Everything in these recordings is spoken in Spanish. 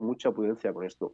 mucha prudencia con esto.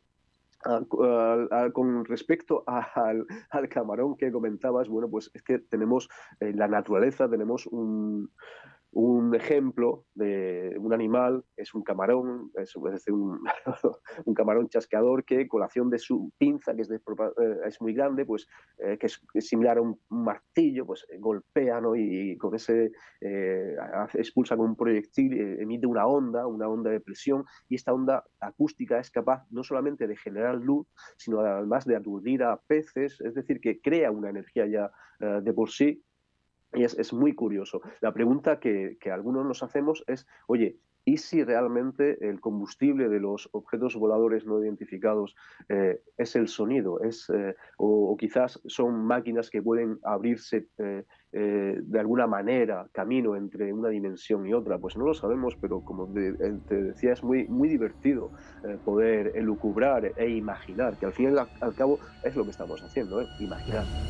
Con respecto al camarón que comentabas, bueno, pues es que tenemos en la naturaleza, tenemos un ejemplo de un animal, es un camarón, es decir, un camarón chasqueador que, con la acción de su pinza, que es muy grande, pues que es similar a un martillo, pues golpea, ¿no? Y con ese expulsa con un proyectil, emite una onda de presión, y esta onda acústica es capaz no solamente de generar luz, sino además de aturdir a peces, es decir, que crea una energía ya de por sí. Y es muy curioso. La pregunta que algunos nos hacemos es, oye, ¿y si realmente el combustible de los objetos voladores no identificados es el sonido? O quizás son máquinas que pueden abrirse de alguna manera camino entre una dimensión y otra. Pues no lo sabemos, pero como te decía, es muy divertido poder elucubrar e imaginar, que al fin y al cabo es lo que estamos haciendo, imaginar. Claro.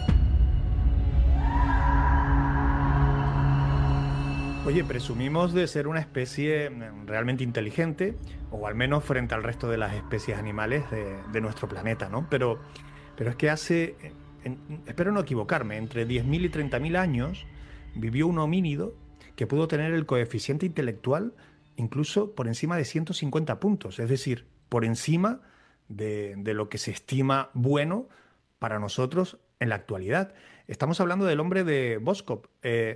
Oye, presumimos de ser una especie realmente inteligente, o al menos frente al resto de las especies animales de nuestro planeta, ¿no? Pero es que hace, espero no equivocarme, entre 10.000 y 30.000 años vivió un homínido que pudo tener el coeficiente intelectual incluso por encima de 150 puntos, es decir, por encima de lo que se estima bueno para nosotros en la actualidad. Estamos hablando del hombre de Boskop.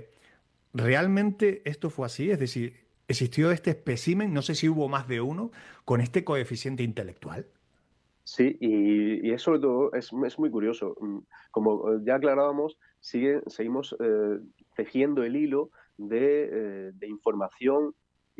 ¿Realmente esto fue así? Es decir, ¿existió este espécimen? No sé si hubo más de uno con este coeficiente intelectual. Sí, y es sobre todo, es muy curioso. Como ya aclarábamos, seguimos tejiendo el hilo de información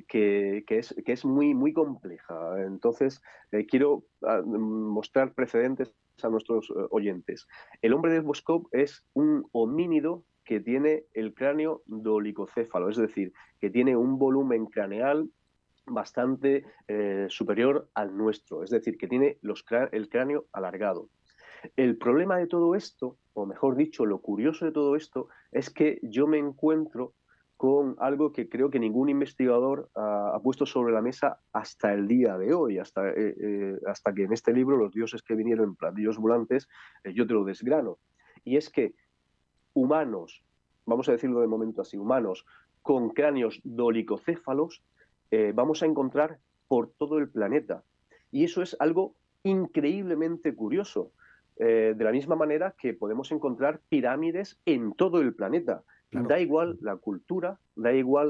que es muy compleja. Entonces, quiero mostrar precedentes a nuestros oyentes. El hombre de Boskop es un homínido que tiene el cráneo dolicocéfalo, es decir, que tiene un volumen craneal bastante superior al nuestro, es decir, que tiene el cráneo alargado. El problema de todo esto, o mejor dicho, lo curioso de todo esto, es que yo me encuentro con algo que creo que ningún investigador ha puesto sobre la mesa hasta el día de hoy, hasta que en este libro, Los dioses que vinieron en platillos volantes, yo te lo desgrano. Y es que humanos, vamos a decirlo de momento así, humanos con cráneos dolicocéfalos, vamos a encontrar por todo el planeta. Y eso es algo increíblemente curioso. De la misma manera que podemos encontrar pirámides en todo el planeta. Claro. Da igual la cultura, da igual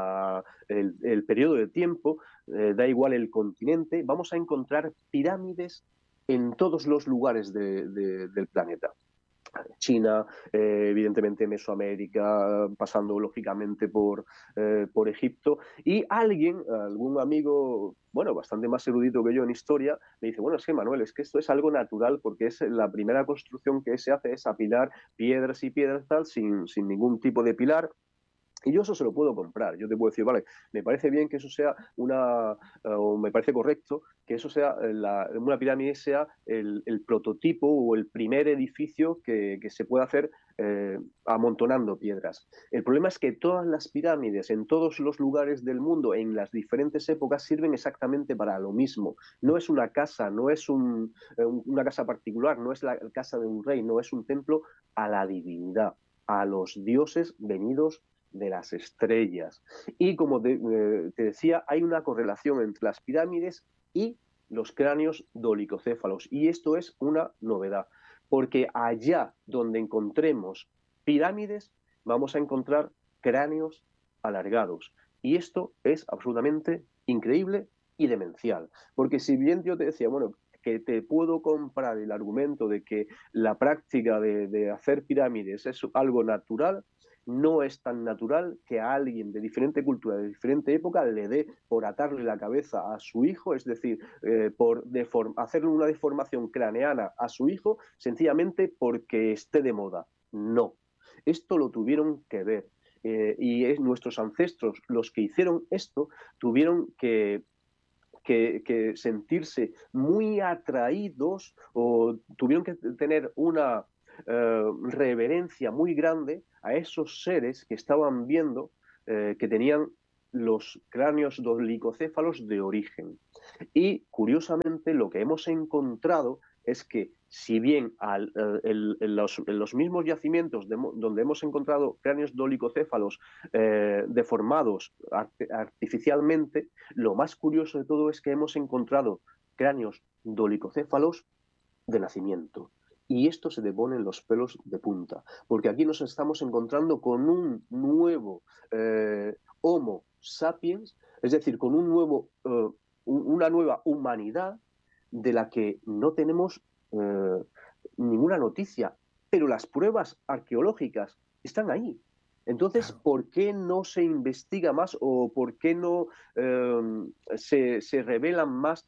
el periodo de tiempo, da igual el continente, vamos a encontrar pirámides en todos los lugares del planeta. China, evidentemente Mesoamérica, pasando lógicamente por Egipto, y algún amigo, bueno, bastante más erudito que yo en historia, me dice, bueno, es que Manuel, es que esto es algo natural porque es la primera construcción que se hace es apilar piedras y piedras tal, sin ningún tipo de pilar, y yo eso se lo puedo comprar. Yo te puedo decir, vale, me parece bien que eso sea o me parece correcto que eso sea, una pirámide sea el prototipo o el primer edificio que se pueda hacer amontonando piedras. El problema es que todas las pirámides en todos los lugares del mundo, en las diferentes épocas, sirven exactamente para lo mismo. No es una casa, no es una casa particular, no es la casa de un rey, no es un templo a la divinidad, a los dioses venidos de las estrellas. Y como te decía, hay una correlación entre las pirámides y los cráneos dolicocéfalos. Y esto es una novedad, porque allá donde encontremos pirámides, vamos a encontrar cráneos alargados. Y esto es absolutamente increíble y demencial. Porque si bien yo te decía, bueno, que te puedo comprar el argumento de que la práctica de hacer pirámides es algo natural, no es tan natural que a alguien de diferente cultura, de diferente época, le dé por atarle la cabeza a su hijo, es decir, por hacerle una deformación craneana a su hijo, sencillamente porque esté de moda. No. Esto lo tuvieron que ver. Nuestros ancestros, los que hicieron esto, tuvieron que sentirse muy atraídos o tuvieron que tener una reverencia muy grande a esos seres que estaban viendo que tenían los cráneos dolicocéfalos de origen. Y curiosamente lo que hemos encontrado es que si bien en los mismos yacimientos donde hemos encontrado cráneos dolicocéfalos deformados artificialmente, lo más curioso de todo es que hemos encontrado cráneos dolicocéfalos de nacimiento. Y esto se le ponen los pelos de punta, porque aquí nos estamos encontrando con un nuevo Homo sapiens, es decir, con una nueva humanidad de la que no tenemos ninguna noticia, pero las pruebas arqueológicas están ahí. Entonces, Claro. ¿por qué no se investiga más o por qué no se revelan más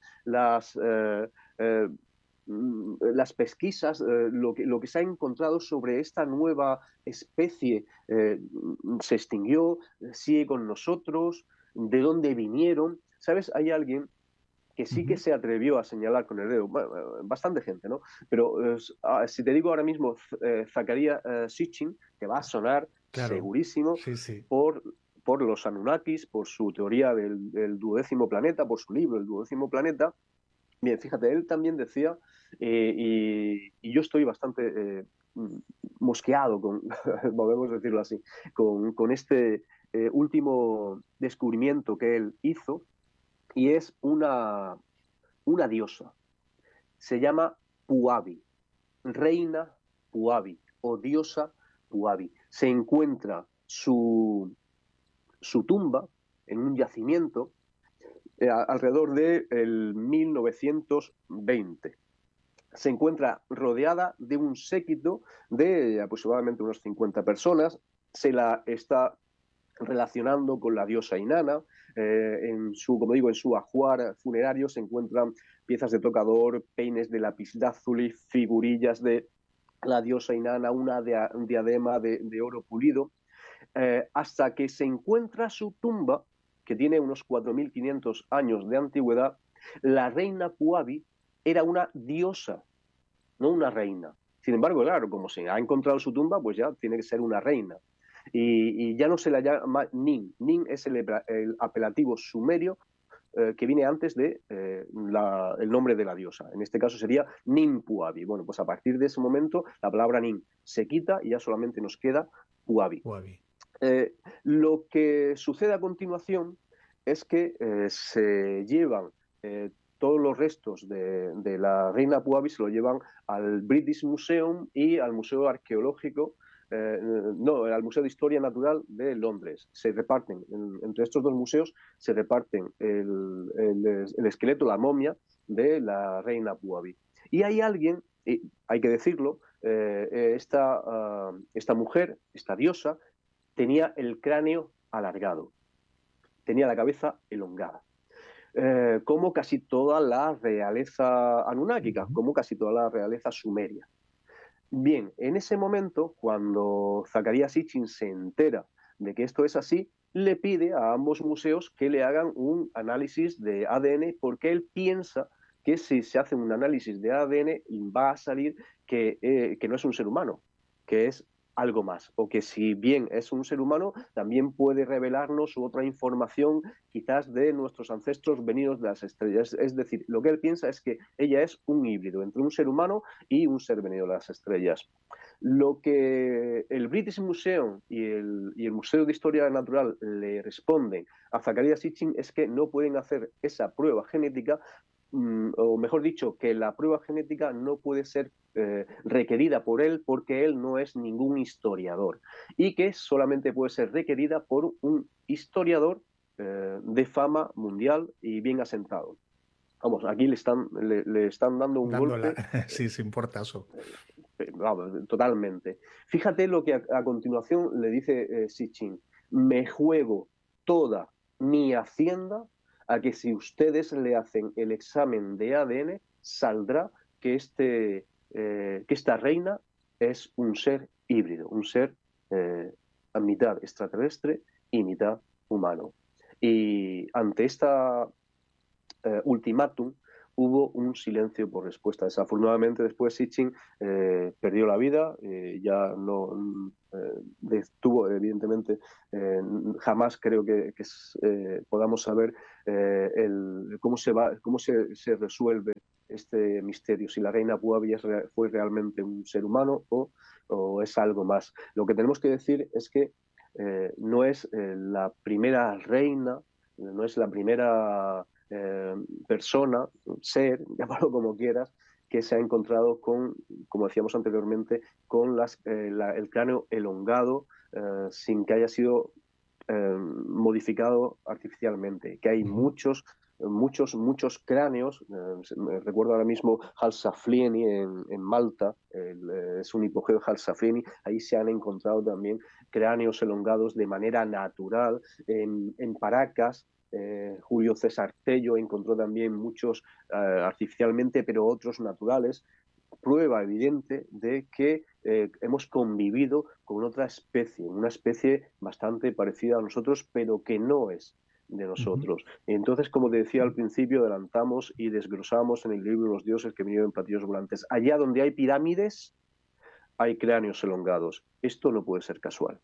las pesquisas, lo que se ha encontrado sobre esta nueva especie? ¿Se extinguió? ¿Sigue con nosotros? ¿De dónde vinieron? ¿Sabes? Hay alguien que sí que Ujú. se atrevió a señalar con el dedo, bueno, bastante gente, ¿no? Pero si te digo ahora mismo Zecharia Sitchin, te va a sonar Claro. segurísimo Sí, sí. por, por los Anunnakis, por su teoría del duodécimo planeta, por su libro El duodécimo planeta. Bien, fíjate, él también decía, y yo estoy bastante mosqueado, podemos decirlo así, con este último descubrimiento que él hizo, y es una diosa. Se llama Puabi, reina Puabi o diosa Puabi. Se encuentra su tumba en un yacimiento alrededor del 1920. Se encuentra rodeada de un séquito de aproximadamente unos 50 personas. Se la está relacionando con la diosa Inanna. Como digo, en su ajuar funerario se encuentran piezas de tocador, peines de lapislázuli, figurillas de la diosa Inanna, un diadema de oro pulido, hasta que se encuentra su tumba, que tiene unos 4.500 años de antigüedad. La reina Puabi era una diosa, no una reina. Sin embargo, claro, como se ha encontrado su tumba, pues ya tiene que ser una reina. Y ya no se la llama Nin. Nin es el apelativo sumerio que viene antes de el nombre de la diosa. En este caso sería Nin Puabi. Bueno, pues a partir de ese momento la palabra Nin se quita y ya solamente nos queda Puabi. Huavi. Lo que sucede a continuación es que se llevan todos los restos de la reina Puabi, se lo llevan al British Museum y al Museo Arqueológico, no, al Museo de Historia Natural de Londres. Se reparten, entre estos dos museos, se reparten el esqueleto, la momia de la reina Puabi. Y hay alguien, y hay que decirlo, esta mujer, esta diosa, tenía el cráneo alargado, tenía la cabeza elongada, como casi toda la realeza anunnáquica, Ujú. como casi toda la realeza sumeria. Bien, en ese momento, cuando Zecharia Sitchin se entera de que esto es así, le pide a ambos museos que le hagan un análisis de ADN, porque él piensa que si se hace un análisis de ADN va a salir que no es un ser humano, que es algo más, o que si bien es un ser humano, también puede revelarnos otra información quizás de nuestros ancestros venidos de las estrellas. Es decir, lo que él piensa es que ella es un híbrido entre un ser humano y un ser venido de las estrellas. Lo que el British Museum y el Museo de Historia Natural le responden a Zecharia Sitchin es que no pueden hacer esa prueba genética, o mejor dicho, que la prueba genética no puede ser requerida por él porque él no es ningún historiador y que solamente puede ser requerida por un historiador de fama mundial y bien asentado. Vamos, aquí le están dando un Dándola, golpe sí, sin portazo. vamos, totalmente. Fíjate lo que a continuación le dice Sitchin. Me juego toda mi hacienda a que si ustedes le hacen el examen de ADN, saldrá que esta reina es un ser híbrido, un ser a mitad extraterrestre y mitad humano. Y ante esta ultimátum, hubo un silencio por respuesta. Desafortunadamente después Sitchin perdió la vida, ya no tuvo evidentemente, jamás creo que podamos saber cómo se resuelve este misterio, si la reina Puabi fue realmente un ser humano o es algo más. Lo que tenemos que decir es que no es la primera reina, no es la primera persona, ser, llámalo como quieras, que se ha encontrado con, como decíamos anteriormente, con el cráneo elongado sin que haya sido modificado artificialmente, que hay muchos cráneos. Me recuerdo ahora mismo Hal Saflieni en Malta, es un hipogeo Hal Saflieni, ahí se han encontrado también cráneos elongados de manera natural. En Paracas, Julio César Tello encontró también muchos artificialmente, pero otros naturales. Prueba evidente de que hemos convivido con otra especie, una especie bastante parecida a nosotros, pero que no es de nosotros. Entonces, como te decía al principio, adelantamos y desglosamos en el libro de los dioses que vinieron en platillos volantes. Allá donde hay pirámides, hay cráneos elongados. Esto no puede ser casual.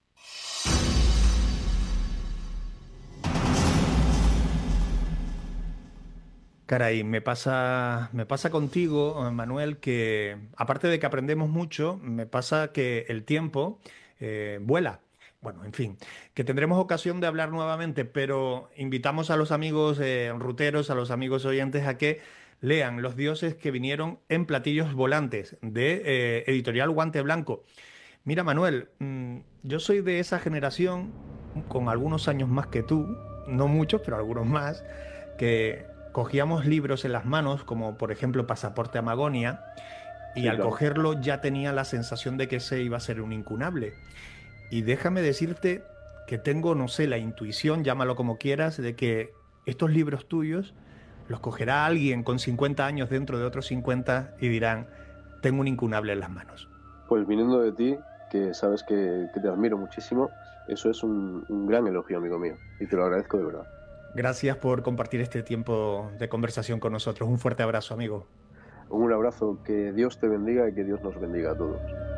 Caray, me pasa contigo, Manuel, que aparte de que aprendemos mucho, me pasa que el tiempo vuela. Bueno, en fin, que tendremos ocasión de hablar nuevamente, pero invitamos a los amigos ruteros, a los amigos oyentes a que lean Los dioses que vinieron en platillos volantes de Editorial Guante Blanco. Mira, Manuel, yo soy de esa generación, con algunos años más que tú, no muchos, pero algunos más, que cogíamos libros en las manos, como por ejemplo Pasaporte a Magonia, y Sí, al claro. cogerlo ya tenía la sensación de que ese iba a ser un incunable. Y déjame decirte que tengo, no sé, la intuición, llámalo como quieras, de que estos libros tuyos los cogerá alguien con 50 años dentro de otros 50 y dirán, tengo un incunable en las manos. Pues viniendo de ti, que sabes que te admiro muchísimo, eso es un gran elogio, amigo mío, y te lo agradezco de verdad. Gracias por compartir este tiempo de conversación con nosotros. Un fuerte abrazo, amigo. Un abrazo, que Dios te bendiga y que Dios nos bendiga a todos.